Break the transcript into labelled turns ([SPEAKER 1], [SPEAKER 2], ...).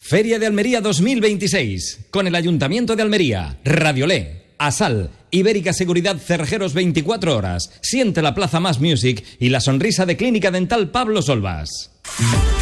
[SPEAKER 1] Feria de Almería 2026, con el Ayuntamiento de Almería, Radiolé, Asal, Ibérica Seguridad Cerjeros 24 horas, Siente la Plaza Más Music y la sonrisa de Clínica Dental Pablo Solvas.